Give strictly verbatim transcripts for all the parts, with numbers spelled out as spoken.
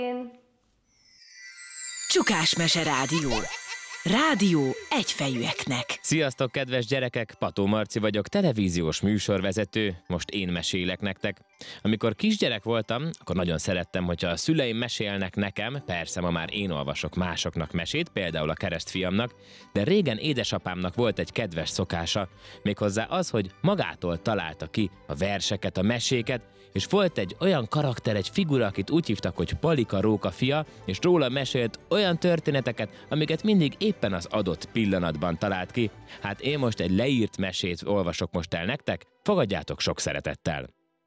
Csukásmese Rádió. Rádió egyfejűeknek. Sziasztok, kedves gyerekek! Pató Marci vagyok, televíziós műsorvezető. Most én mesélek nektek. Amikor kisgyerek voltam, akkor nagyon szerettem, hogyha a szüleim mesélnek nekem, persze ma már én olvasok másoknak mesét, például a keresztfiamnak, de régen édesapámnak volt egy kedves szokása, méghozzá az, hogy magától találta ki a verseket, a meséket, és volt egy olyan karakter, egy figura, akit úgy hívtak, hogy Palika Róka fia, és róla mesélt olyan történeteket, amiket mindig éppen az adott pillanatban talált ki. Hát én most egy leírt mesét olvasok most el nektek, fogadjátok sok szeretettel.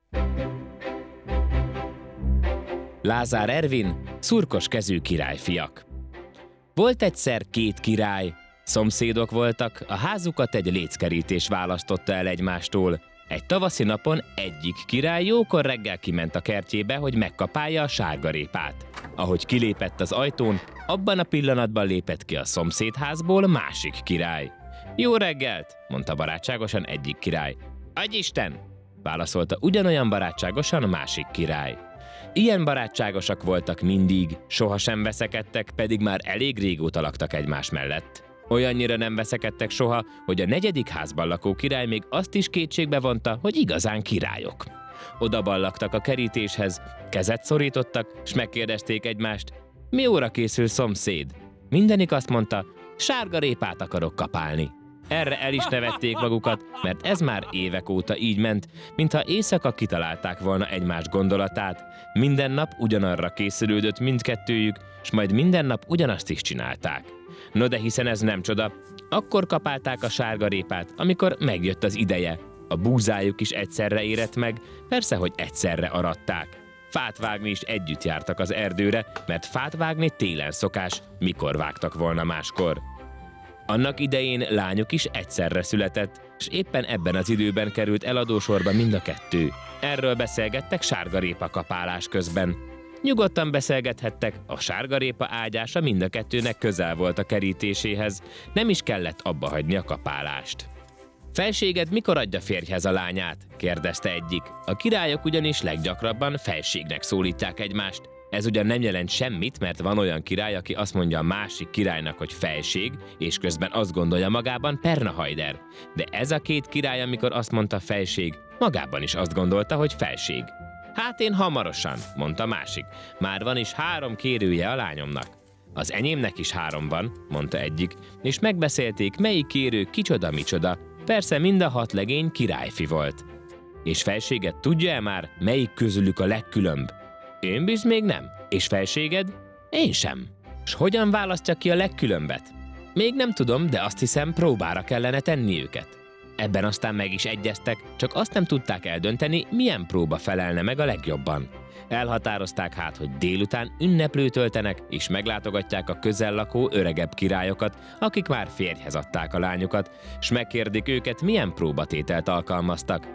Lázár Ervin, szurkos kezű királyfiak. Volt egyszer két király, szomszédok voltak, a házukat egy léckerítés választotta el egymástól. Egy tavaszi napon egyik király jókor reggel kiment a kertjébe, hogy megkapálja a sárgarépát. Ahogy kilépett az ajtón, abban a pillanatban lépett ki a szomszédházból másik király. Jó reggelt, mondta barátságosan egyik király. Adj Isten, válaszolta ugyanolyan barátságosan a másik király. Ilyen barátságosak voltak mindig, sohasem veszekedtek, pedig már elég régóta laktak egymás mellett. Olyannyira nem veszekedtek soha, hogy a negyedik házban lakó király még azt is kétségbe vonta, hogy igazán királyok. Oda ballagtak a kerítéshez, kezet szorítottak, s megkérdezték egymást, mi óra készül, szomszéd? Mindenik azt mondta, sárgarépát akarok kapálni. Erre el is nevették magukat, mert ez már évek óta így ment, mintha éjszaka kitalálták volna egymás gondolatát. Minden nap ugyanarra készülődött mindkettőjük, s majd minden nap ugyanazt is csinálták. No de hiszen ez nem csoda, akkor kapálták a sárgarépát, amikor megjött az ideje. A búzájuk is egyszerre érett meg, persze, hogy egyszerre aratták. Fát vágni is együtt jártak az erdőre, mert fát vágni télen szokás, mikor vágtak volna máskor. Annak idején lányuk is egyszerre született, és éppen ebben az időben került eladósorba mind a kettő. Erről beszélgettek sárgarépa kapálás közben. Nyugodtan beszélgethettek, a sárgarépa ágyása mind a kettőnek közel volt a kerítéséhez, nem is kellett abba hagyni a kapálást. Felséged mikor adja férjhez a lányát? Kérdezte egyik. A királyok ugyanis leggyakrabban felségnek szólítják egymást. Ez ugyan nem jelent semmit, mert van olyan király, aki azt mondja a másik királynak, hogy felség, és közben azt gondolja magában Pernahajder. De ez a két király, amikor azt mondta felség, magában is azt gondolta, hogy felség. Hát én hamarosan, mondta másik. Már van is három kérője a lányomnak. Az enyémnek is három van, mondta egyik, és megbeszélték, melyik kérő kicsoda-micsoda. Persze mind a hat legény királyfi volt. És felséged tudja-e már, melyik közülük a legkülönbb? Én biz még nem. És felséged? Én sem. S hogyan választja ki a legkülönbet? Még nem tudom, de azt hiszem, próbára kellene tenni őket. Ebben aztán meg is egyeztek, csak azt nem tudták eldönteni, milyen próba felelne meg a legjobban. Elhatározták hát, hogy délután ünneplőt töltenek, és meglátogatják a közel lakó öregebb királyokat, akik már férjhez adták a lányukat, s megkérdik őket, milyen próbatételt alkalmaztak.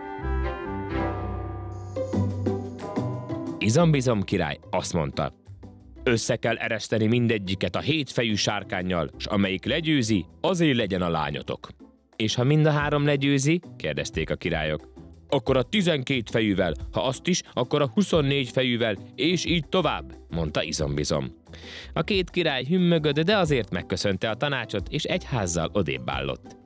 Izombizom király azt mondta, össze kell ereszteni mindegyiket a hétfejű sárkánnyal, s amelyik legyőzi, azért legyen a lányotok. És ha mind a három legyőzi, kérdezték a királyok, akkor a tizenkét fejűvel, ha azt is, akkor a huszonnégy fejűvel, és így tovább, mondta Izombizom. A két király hümmögött, de azért megköszönte a tanácsot, és egy házzal odébb állott.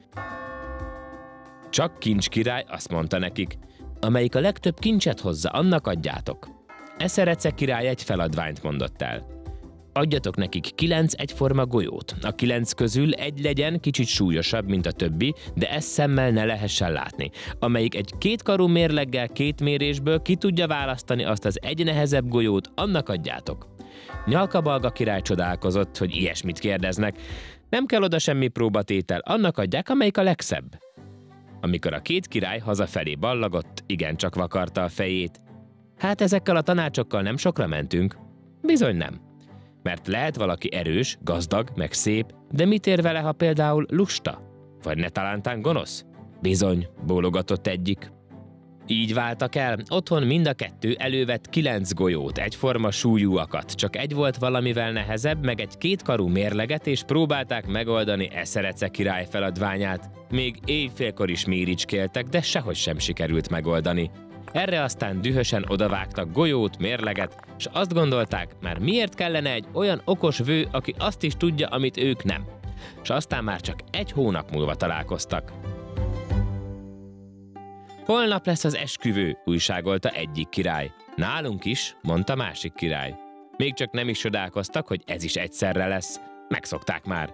Csak Kincs király azt mondta nekik, amelyik a legtöbb kincset hozza, annak adjátok. Eszerece király egy feladványt mondott el. Adjatok nekik kilenc egyforma golyót. A kilenc közül egy legyen kicsit súlyosabb, mint a többi, de ezt szemmel ne lehessen látni. Amelyik egy kétkarú mérleggel két mérésből ki tudja választani azt az egy nehezebb golyót, annak adjátok. Nyalkabalga király csodálkozott, hogy ilyesmit kérdeznek. Nem kell oda semmi próbatétel, annak adják, amelyik a legszebb. Amikor a két király hazafelé ballagott, igencsak vakarta a fejét. Hát ezekkel a tanácsokkal nem sokra mentünk. Bizony nem. Mert lehet valaki erős, gazdag, meg szép, de mit ér vele, ha például lusta? Vagy ne talántán gonosz? Bizony, bólogatott egyik. Így váltak el, otthon mind a kettő elővett kilenc golyót, egyforma súlyúakat, csak egy volt valamivel nehezebb, meg egy kétkarú mérleget, és próbálták megoldani Eszerece király feladványát. Még éjfélkor is méricskéltek, de sehogy sem sikerült megoldani. Erre aztán dühösen odavágtak golyót, mérleget, és azt gondolták, már miért kellene egy olyan okos vő, aki azt is tudja, amit ők nem. És aztán már csak egy hónap múlva találkoztak. Holnap lesz az esküvő, újságolta egyik király. Nálunk is, mondta másik király. Még csak nem is csodálkoztak, hogy ez is egyszerre lesz. Megszokták már.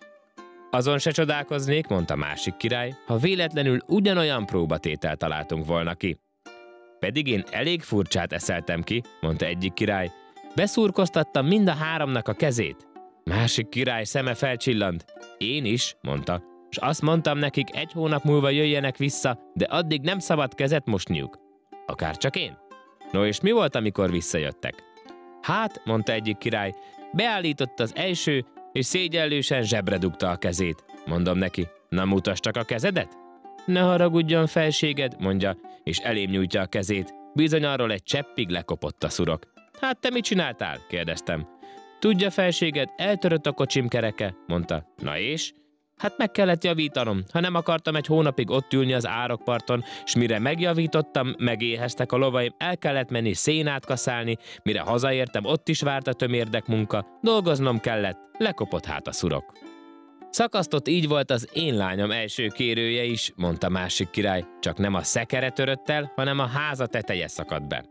Azon se csodálkoznék, mondta másik király, ha véletlenül ugyanolyan próbatételt találtunk volna ki. Pedig én elég furcsát eszeltem ki, mondta egyik király. Beszurkoztattam mind a háromnak a kezét. Másik király szeme felcsillant. Én is, mondta, és azt mondtam nekik, egy hónap múlva jöjjenek vissza, de addig nem szabad kezet mosniuk. Akár csak én. No és mi volt, amikor visszajöttek? Hát, mondta egyik király, beállított az első, és szégyellősen zsebre dugta a kezét. Mondom neki, na mutasd csak a kezedet? Ne haragudjon, felséged, mondja, és elém nyújtja a kezét. Bizony arról egy cseppig lekopott a szurok. Hát te mit csináltál? Kérdeztem. Tudja, felséged, eltörött a kocsim kereke, mondta. Na és? Hát meg kellett javítanom, ha nem akartam egy hónapig ott ülni az árokparton, s mire megjavítottam, megéheztek a lovaim, el kellett menni szénát kaszálni, mire hazaértem, ott is várt a tömérdek munka, dolgoznom kellett, lekopott hát a szurok. Szakasztott így volt az én lányom első kérője is, mondta másik király, csak nem a szekere törött el, hanem a háza teteje szakadt be.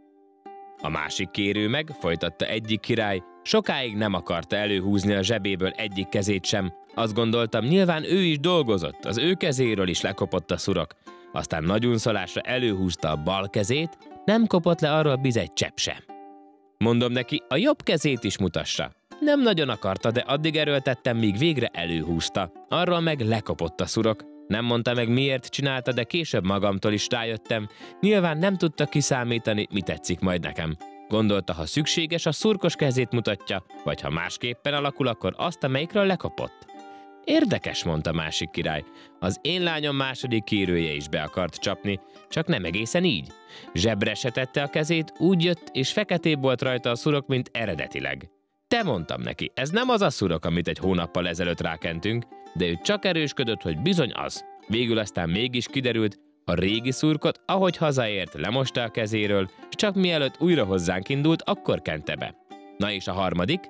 A másik kérő meg, folytatta egyik király, sokáig nem akarta előhúzni a zsebéből egyik kezét sem. Azt gondoltam, nyilván ő is dolgozott, az ő kezéről is lekopott a szurok. Aztán nagy unszolásra előhúzta a bal kezét, nem kopott le arról biz egy csepp sem. Mondom neki, a jobb kezét is mutassa. Nem nagyon akarta, de addig erőltettem, míg végre előhúzta. Arról meg lekopott a szurok. Nem mondta meg, miért csinálta, de később magamtól is rájöttem. Nyilván nem tudta kiszámítani, mi tetszik majd nekem. Gondolta, ha szükséges, a szurkos kezét mutatja, vagy ha másképpen alakul, akkor azt, amelyikről lekopott. Érdekes, mondta másik király. Az én lányom második kérője is be akart csapni, csak nem egészen így. Zsebre se tette a kezét, úgy jött, és feketébb volt rajta a szurok, mint eredetileg. Te, mondtam neki, ez nem az a szurok, amit egy hónappal ezelőtt rákentünk, de ő csak erősködött, hogy bizony az. Végül aztán mégis kiderült, a régi szurkot, ahogy hazaért, lemosta a kezéről, és csak mielőtt újra hozzánk indult, akkor kente be. Na és a harmadik?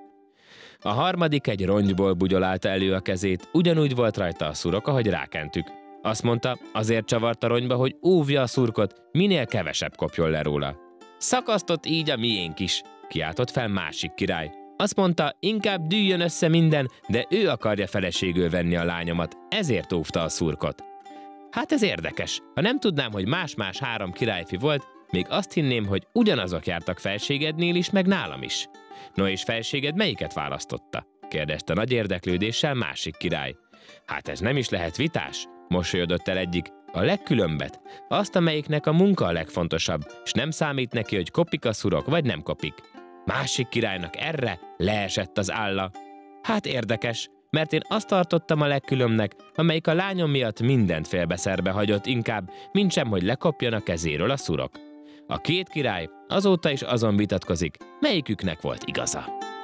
A harmadik egy rongyból bugyolálta elő a kezét, ugyanúgy volt rajta a szurok, ahogy rákentük. Azt mondta, azért csavart a rongyba, hogy óvja a szurkot, minél kevesebb kopjon le róla. Szakasztott így a miénk is, kiáltott fel másik király. Azt mondta, inkább dűljön össze minden, de ő akarja feleségül venni a lányomat, ezért óvta a szurkot. Hát ez érdekes, ha nem tudnám, hogy más-más három királyfi volt, még azt hinném, hogy ugyanazok jártak felségednél is, meg nálam is. No és felséged melyiket választotta? Kérdezte nagy érdeklődéssel másik király. Hát ez nem is lehet vitás, mosolyodott el egyik. A legkülönbet, azt, amelyiknek a munka a legfontosabb, s nem számít neki, hogy kopik a szurok, vagy nem kopik. Másik királynak erre leesett az álla. Hát érdekes, mert én azt tartottam a legkülönbnek, amelyik a lányom miatt mindent félbeszerbe hagyott inkább, mintsem, hogy lekopjon a kezéről a szurok. A két király azóta is azon vitatkozik, melyiküknek volt igaza.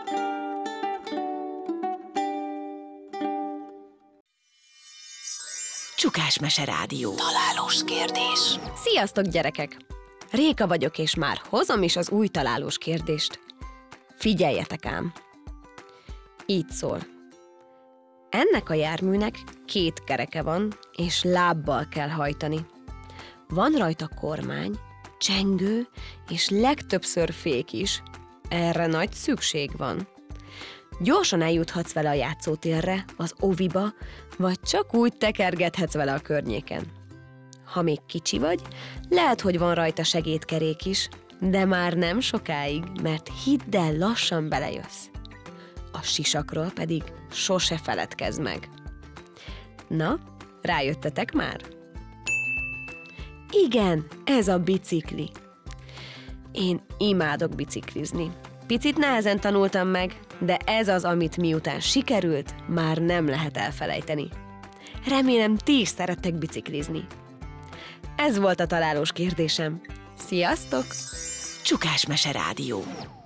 Csukásmese Rádió. Találós kérdés. Sziasztok, gyerekek! Réka vagyok, és már hozom is az új találós kérdést. Figyeljetek ám! Így szól. Ennek a járműnek két kereke van, és lábbal kell hajtani. Van rajta kormány, csengő, és legtöbbször fék is. Erre nagy szükség van. Gyorsan eljuthatsz vele a játszótérre, az oviba, vagy csak úgy tekergethetsz vele a környéken. Ha még kicsi vagy, lehet, hogy van rajta segédkerék is, de már nem sokáig, mert hidd el, lassan belejössz. A sisakról pedig sose feledkezz meg. Na, rájöttetek már? Igen, ez a bicikli. Én imádok biciklizni. Picit nehezen tanultam meg, de ez az, amit miután sikerült, már nem lehet elfelejteni. Remélem, ti is szerettek biciklizni. Ez volt a találós kérdésem. Sziasztok! Csukásmese Rádió.